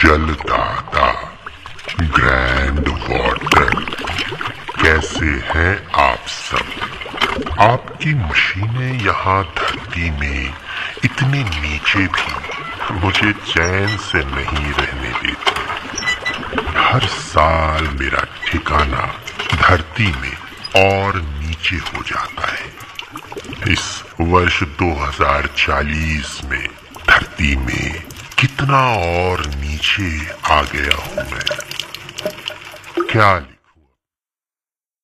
जलदाता, grand water, कैसे हैं आप सब। आपकी मशीनें यहाँ धरती में इतने नीचे भी मुझे चैन से नहीं रहने देती। हर साल मेरा ठिकाना धरती में और नीचे हो जाता है। इस वर्ष 2040 में धरती में कितना और नीचे आ गया हूं मैं, क्या